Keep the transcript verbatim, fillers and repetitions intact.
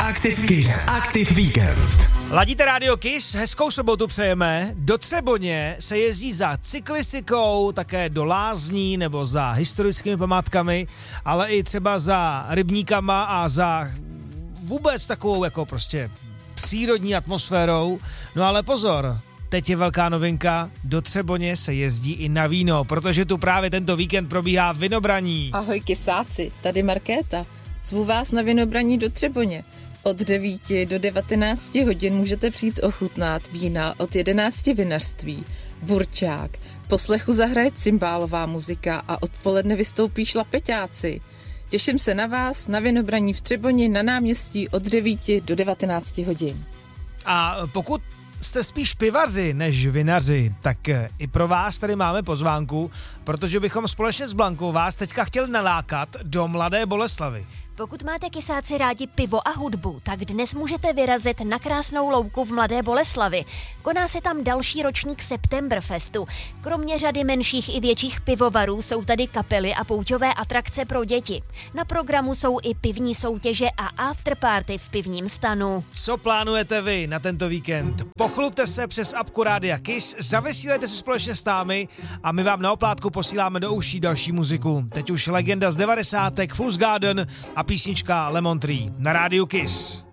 Aktiv Kiss Aktiv Víkend. Ladíte Radio Kiss, hezkou sobotu přejeme. Do Třeboně se jezdí za cyklistikou, také do lázní nebo za historickými památkami, ale i třeba za rybníkama a za vůbec takovou jako prostě přírodní atmosférou. No ale pozor, teď je velká novinka, do Třeboně se jezdí i na víno, protože tu právě tento víkend probíhá vinobraní. Ahoj kysáci, tady Markéta. Zvu vás na vinobraní do Třeboně. Od devíti do devatenácti hodin můžete přijít ochutnat vína od jedenácti vinařství. Burčák, poslechu zahraje cymbálová muzika a odpoledne vystoupí šlapeťáci. Těším se na vás na vinobraní v Třeboni na náměstí od devíti do devatenácti hodin. A pokud jste spíš pivaři než vinaři, tak i pro vás tady máme pozvánku, protože bychom společně s Blankou vás teďka chtěli nalákat do Mladé Boleslavi. Pokud máte kysáci rádi pivo a hudbu, tak dnes můžete vyrazit na krásnou louku v Mladé Boleslavi. Koná se tam další ročník Septemberfestu. Kromě řady menších i větších pivovarů jsou tady kapely a pouťové atrakce pro děti. Na programu jsou i pivní soutěže a afterparty v pivním stanu. Co plánujete vy na tento víkend? Pochlubte se přes apku Rádia Kiss, zavesílejte se společně s námi a my vám na oplátku posíláme do uší další muziku. Teď už legenda z devadesátek Fool's Garden a písnička Lemon Tree na Rádiu Kiss.